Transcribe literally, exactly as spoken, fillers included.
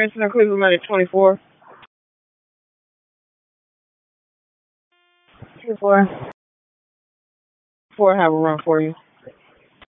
Incident Cleveland at twenty-four. twenty-four. Four have a run for you.